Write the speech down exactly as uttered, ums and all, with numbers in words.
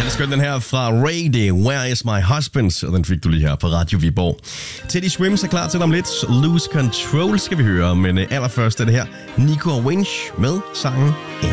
Helt skønt den her fra Ray Day, Where is my husband? Og den fik du lige her på Radio Viborg. Teddy Swims er klar til om lidt. Lose Control skal vi høre, men allerførst er det her Nico og Winch med sangen